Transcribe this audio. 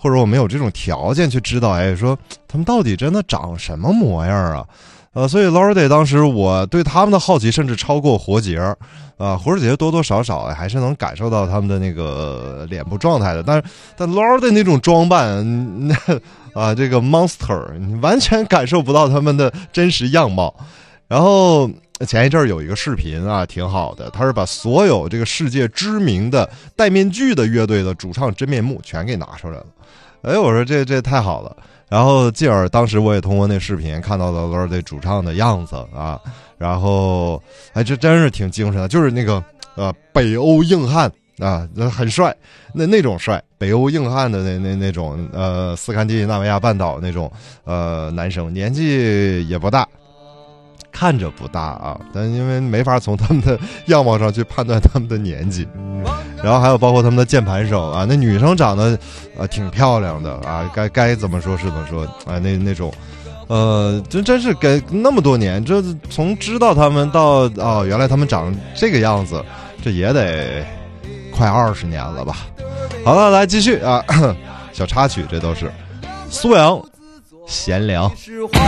或者我没有这种条件去知道，哎，说他们到底真的长什么模样啊？所以 Lorde 当时我对他们的好奇甚至超过活结活结多多少少还是能感受到他们的那个脸部状态的，但 Lorde 那种装扮，这个 Monster 你完全感受不到他们的真实样貌。然后前一阵有一个视频挺好的，他是把所有这个世界知名的戴面具的乐队的主唱真面目全给拿出来了。哎，我说这太好了。然后继而当时我也通过那视频看到了 Lorde 主唱的样子然后这真是挺精神的，就是那个北欧硬汉很帅，那种帅，北欧硬汉的那种斯堪的纳维亚半岛那种男生，年纪也不大，看着不大但因为没法从他们的样貌上去判断他们的年纪。然后还有包括他们的键盘手那女生长得挺漂亮的该怎么说是怎么说那种真是给那么多年，这从知道他们到原来他们长这个样子，这也得快20年了吧。好了，来继续小插曲，这都是苏阳闲聊。